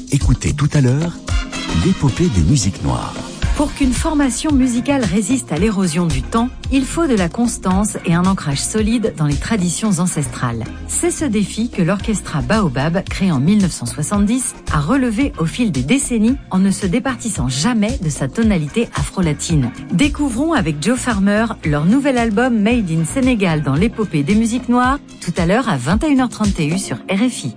Écoutez tout à l'heure l'épopée des musiques noires. Pour qu'une formation musicale résiste à l'érosion du temps, il faut de la constance et un ancrage solide dans les traditions ancestrales. C'est ce défi que l'orchestra Baobab, créé en 1970, a relevé au fil des décennies en ne se départissant jamais de sa tonalité afro-latine. Découvrons avec Joe Farmer leur nouvel album Made in Sénégal dans l'épopée des musiques noires, tout à l'heure à 21h30 TU sur RFI.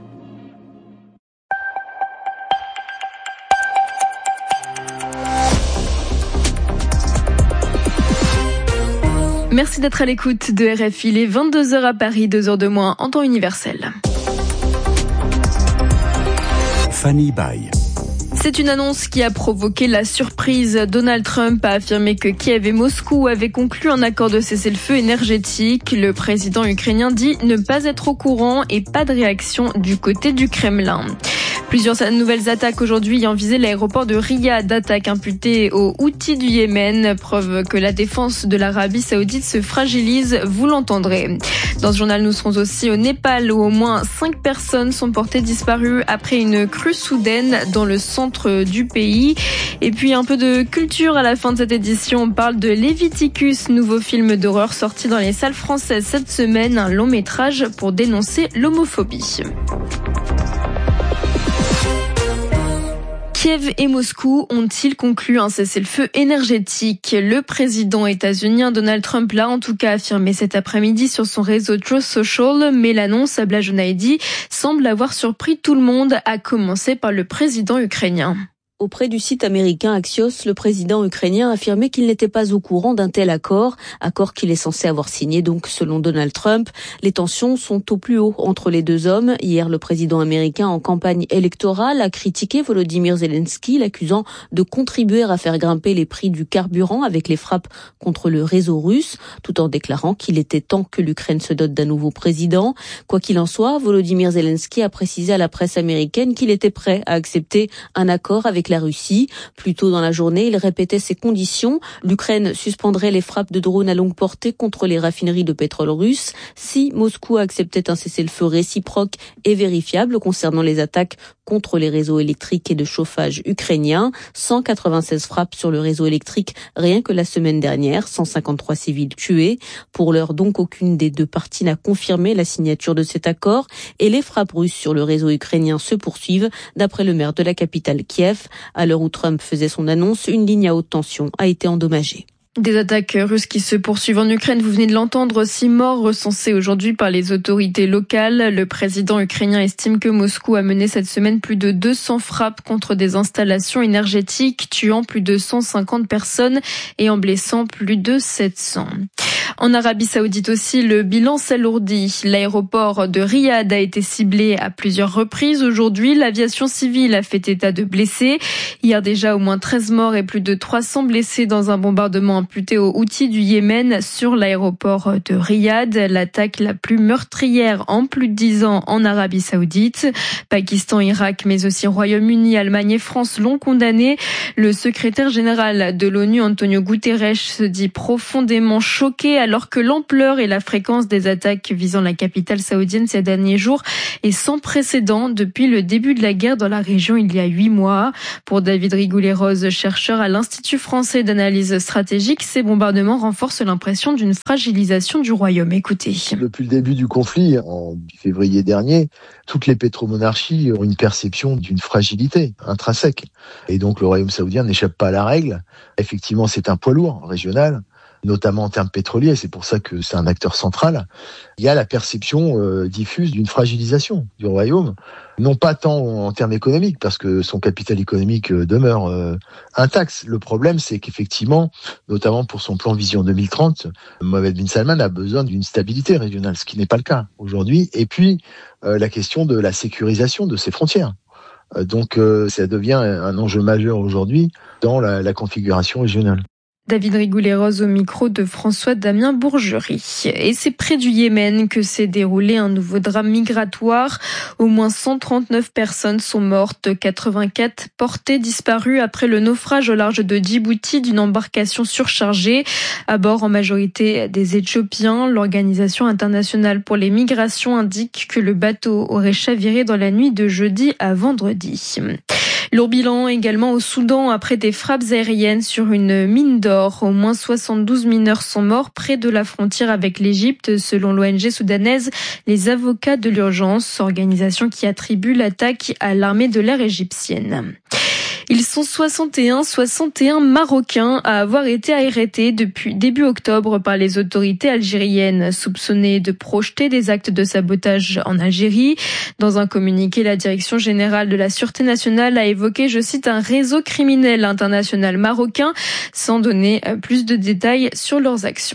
Merci d'être à l'écoute de RFI, il est 22h à Paris, 2h de moins en temps universel. Fanny Baye. C'est une annonce qui a provoqué la surprise. Donald Trump a affirmé que Kiev et Moscou avaient conclu un accord de cessez-le-feu énergétique. Le président ukrainien dit ne pas être au courant et pas de réaction du côté du Kremlin. Plusieurs nouvelles attaques aujourd'hui ayant visé l'aéroport de Riyad, attaques imputées aux Houthis du Yémen, preuve que la défense de l'Arabie Saoudite se fragilise, vous l'entendrez. Dans ce journal, nous serons aussi au Népal où au moins 5 personnes sont portées disparues après une crue soudaine dans le centre du pays. Et puis un peu de culture à la fin de cette édition, on parle de Leviticus, nouveau film d'horreur sorti dans les salles françaises cette semaine, un long métrage pour dénoncer l'homophobie. Kiev et Moscou ont-ils conclu un cessez-le-feu énergétique ? Le président états-unien Donald Trump l'a en tout cas affirmé cet après-midi sur son réseau Truth Social, mais l'annonce, Abla Jonaidi, semble avoir surpris tout le monde, à commencer par le président ukrainien. Auprès du site américain Axios, le président ukrainien a affirmé qu'il n'était pas au courant d'un tel accord qu'il est censé avoir signé. Donc, selon Donald Trump, les tensions sont au plus haut entre les deux hommes. Hier, le président américain en campagne électorale a critiqué Volodymyr Zelensky, l'accusant de contribuer à faire grimper les prix du carburant avec les frappes contre le réseau russe, tout en déclarant qu'il était temps que l'Ukraine se dote d'un nouveau président. Quoi qu'il en soit, Volodymyr Zelensky a précisé à la presse américaine qu'il était prêt à accepter un accord avec la Russie. Plus tôt dans la journée, il répétait ces conditions. L'Ukraine suspendrait les frappes de drones à longue portée contre les raffineries de pétrole russes si Moscou acceptait un cessez-le-feu réciproque et vérifiable concernant les attaques contre les réseaux électriques et de chauffage ukrainiens. 196 frappes sur le réseau électrique rien que la semaine dernière, 153 civils tués. Pour l'heure donc, aucune des deux parties n'a confirmé la signature de cet accord et les frappes russes sur le réseau ukrainien se poursuivent, d'après le maire de la capitale Kiev. À l'heure où Trump faisait son annonce, une ligne à haute tension a été endommagée. Des attaques russes qui se poursuivent en Ukraine, vous venez de l'entendre, 6 morts recensés aujourd'hui par les autorités locales. Le président ukrainien estime que Moscou a mené cette semaine plus de 200 frappes contre des installations énergétiques, tuant plus de 150 personnes et en blessant plus de 700. En Arabie Saoudite aussi, le bilan s'alourdit. L'aéroport de Riyad a été ciblé à plusieurs reprises. Aujourd'hui, l'aviation civile a fait état de blessés. Hier déjà, au moins 13 morts et plus de 300 blessés dans un bombardement imputé aux Houthis du Yémen sur l'aéroport de Riyad. L'attaque la plus meurtrière en plus de 10 ans en Arabie Saoudite. Pakistan, Irak, mais aussi Royaume-Uni, Allemagne et France l'ont condamné. Le secrétaire général de l'ONU, Antonio Guterres, se dit profondément choqué alors que l'ampleur et la fréquence des attaques visant la capitale saoudienne ces derniers jours est sans précédent depuis le début de la guerre dans la région il y a 8 mois. Pour David Rigoulet-Rose, chercheur à l'Institut français d'analyse stratégique, ces bombardements renforcent l'impression d'une fragilisation du royaume. Écoutez. Depuis le début du conflit, en février dernier, toutes les pétromonarchies ont une perception d'une fragilité intrinsèque. Et donc le royaume saoudien n'échappe pas à la règle. Effectivement, c'est un poids lourd régional, notamment en termes pétroliers, c'est pour ça que c'est un acteur central. Il y a la perception diffuse d'une fragilisation du royaume, non pas tant en termes économiques, parce que son capital économique demeure intact. Le problème, c'est qu'effectivement, notamment pour son plan Vision 2030, Mohammed bin Salman a besoin d'une stabilité régionale, ce qui n'est pas le cas aujourd'hui. Et puis, la question de la sécurisation de ses frontières. Donc, ça devient un enjeu majeur aujourd'hui dans la configuration régionale. David Rigoulet-Rose au micro de François-Damien Bourgerie. Et c'est près du Yémen que s'est déroulé un nouveau drame migratoire. Au moins 139 personnes sont mortes, 84 portées disparues après le naufrage au large de Djibouti d'une embarcation surchargée. À bord en majorité des Éthiopiens, l'Organisation internationale pour les migrations indique que le bateau aurait chaviré dans la nuit de jeudi à vendredi. Lourd bilan également au Soudan après des frappes aériennes sur une mine d'or. Au moins 72 mineurs sont morts près de la frontière avec l'Égypte, selon l'ONG soudanaise Les Avocats de l'Urgence, organisation qui attribue l'attaque à l'armée de l'air égyptienne. Ils sont 61 Marocains à avoir été arrêtés depuis début octobre par les autorités algériennes, soupçonnés de projeter des actes de sabotage en Algérie. Dans un communiqué, la Direction générale de la Sûreté nationale a évoqué, je cite, un réseau criminel international marocain, sans donner plus de détails sur leurs actions.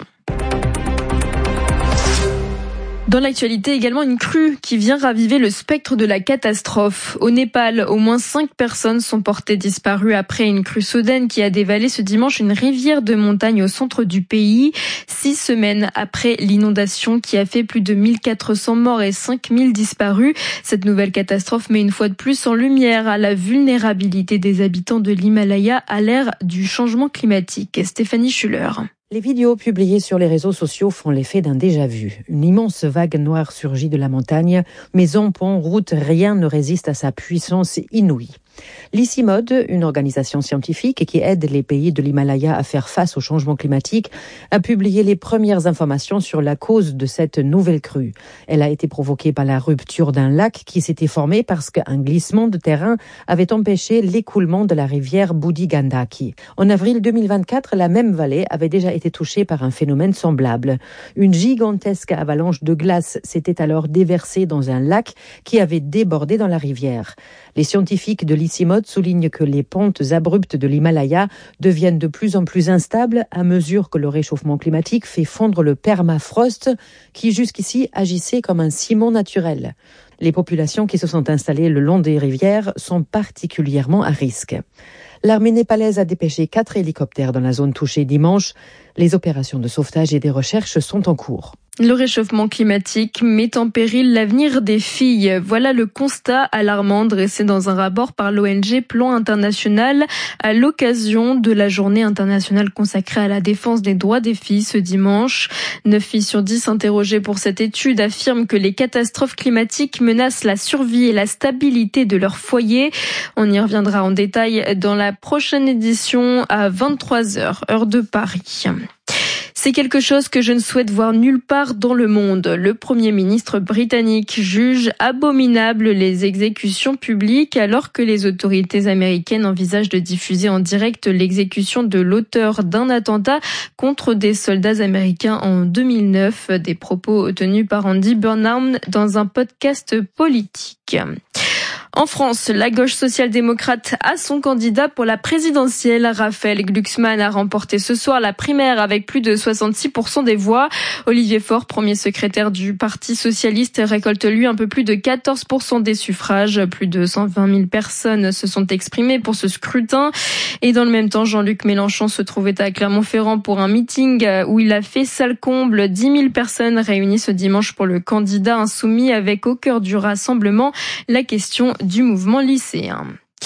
Dans l'actualité, également une crue qui vient raviver le spectre de la catastrophe. Au Népal, au moins 5 personnes sont portées disparues après une crue soudaine qui a dévalé ce dimanche une rivière de montagne au centre du pays. 6 semaines après l'inondation qui a fait plus de 1400 morts et 5000 disparus. Cette nouvelle catastrophe met une fois de plus en lumière à la vulnérabilité des habitants de l'Himalaya à l'ère du changement climatique. Stéphanie Schuller. Les vidéos publiées sur les réseaux sociaux font l'effet d'un déjà-vu. Une immense vague noire surgit de la montagne. Maisons, ponts, routes, rien ne résiste à sa puissance inouïe. L'ICIMOD, une organisation scientifique qui aide les pays de l'Himalaya à faire face au changement climatique, a publié les premières informations sur la cause de cette nouvelle crue. Elle a été provoquée par la rupture d'un lac qui s'était formé parce qu'un glissement de terrain avait empêché l'écoulement de la rivière Budi Gandaki. En avril 2024, la même vallée avait déjà été touchée par un phénomène semblable. Une gigantesque avalanche de glace s'était alors déversée dans un lac qui avait débordé dans la rivière. Les scientifiques de l'ICIMOD soulignent que les pentes abruptes de l'Himalaya deviennent de plus en plus instables à mesure que le réchauffement climatique fait fondre le permafrost qui jusqu'ici agissait comme un ciment naturel. Les populations qui se sont installées le long des rivières sont particulièrement à risque. L'armée népalaise a dépêché 4 hélicoptères dans la zone touchée dimanche. Les opérations de sauvetage et des recherches sont en cours. Le réchauffement climatique met en péril l'avenir des filles. Voilà le constat alarmant dressé dans un rapport par l'ONG Plan International à l'occasion de la journée internationale consacrée à la défense des droits des filles ce dimanche. 9 filles sur 10 interrogées pour cette étude affirment que les catastrophes climatiques menacent la survie et la stabilité de leur foyer. On y reviendra en détail dans la prochaine édition à 23h, heure de Paris. C'est quelque chose que je ne souhaite voir nulle part dans le monde. Le Premier ministre britannique juge abominables les exécutions publiques alors que les autorités américaines envisagent de diffuser en direct l'exécution de l'auteur d'un attentat contre des soldats américains en 2009. Des propos tenus par Andy Burnham dans un podcast politique. En France, la gauche social-démocrate a son candidat pour la présidentielle. Raphaël Glucksmann a remporté ce soir la primaire avec plus de 66% des voix. Olivier Faure, premier secrétaire du Parti socialiste, récolte lui un peu plus de 14% des suffrages. Plus de 120 000 personnes se sont exprimées pour ce scrutin. Et dans le même temps, Jean-Luc Mélenchon se trouvait à Clermont-Ferrand pour un meeting où il a fait salle comble. 10 000 personnes réunies ce dimanche pour le candidat insoumis avec au cœur du rassemblement la question du mouvement lycéen.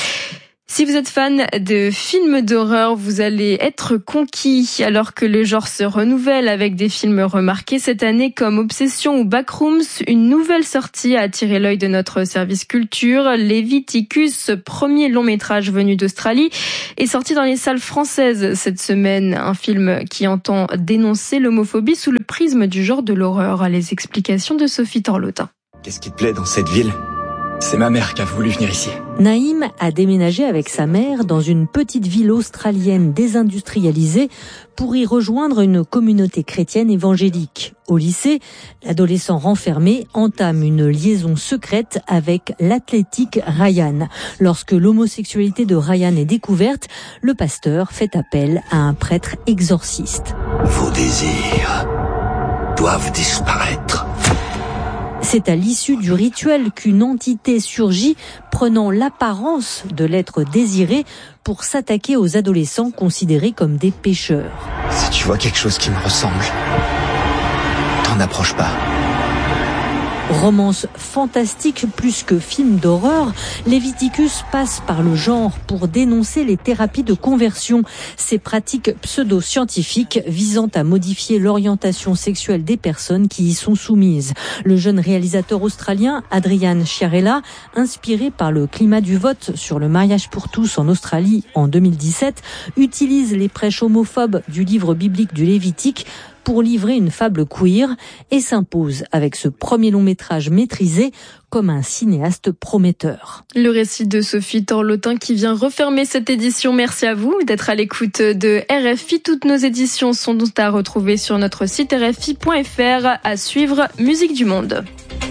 Si vous êtes fan de films d'horreur, vous allez être conquis alors que le genre se renouvelle avec des films remarqués cette année comme Obsession ou Backrooms. Une nouvelle sortie a attiré l'œil de notre service culture. Leviticus, premier long métrage venu d'Australie, est sorti dans les salles françaises cette semaine. Un film qui entend dénoncer l'homophobie sous le prisme du genre de l'horreur. Les explications de Sophie Torlotin. Qu'est-ce qui te plaît dans cette ville ? C'est ma mère qui a voulu venir ici. Naïm a déménagé avec sa mère dans une petite ville australienne désindustrialisée pour y rejoindre une communauté chrétienne évangélique. Au lycée, l'adolescent renfermé entame une liaison secrète avec l'athlétique Ryan. Lorsque l'homosexualité de Ryan est découverte, le pasteur fait appel à un prêtre exorciste. Vos désirs doivent disparaître. C'est à l'issue du rituel qu'une entité surgit, prenant l'apparence de l'être désiré pour s'attaquer aux adolescents considérés comme des pécheurs. Si tu vois quelque chose qui me ressemble, t'en approche pas. Romance fantastique plus que film d'horreur, Leviticus passe par le genre pour dénoncer les thérapies de conversion, ces pratiques pseudo-scientifiques visant à modifier l'orientation sexuelle des personnes qui y sont soumises. Le jeune réalisateur australien Adrian Chiarella, inspiré par le climat du vote sur le mariage pour tous en Australie en 2017, utilise les prêches homophobes du livre biblique du Lévitique pour livrer une fable queer et s'impose avec ce premier long métrage maîtrisé comme un cinéaste prometteur. Le récit de Sophie Torlotin qui vient refermer cette édition. Merci à vous d'être à l'écoute de RFI. Toutes nos éditions sont à retrouver sur notre site rfi.fr. À suivre, Musique du Monde.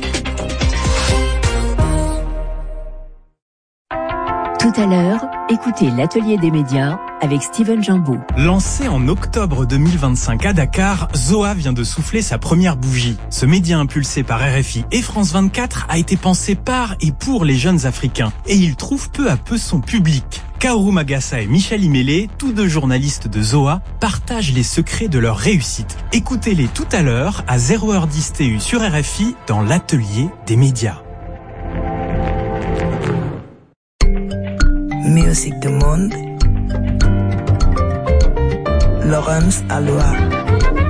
Tout à l'heure, écoutez l'Atelier des médias avec Steven Jambeau. Lancé en octobre 2025 à Dakar, Zoa vient de souffler sa première bougie. Ce média impulsé par RFI et France 24 a été pensé par et pour les jeunes Africains. Et il trouve peu à peu son public. Kaoru Magassa et Michel Imélé, tous deux journalistes de Zoa, partagent les secrets de leur réussite. Écoutez-les tout à l'heure à 0h10 TU sur RFI dans l'Atelier des médias. Musique du monde, Laurence Aloha.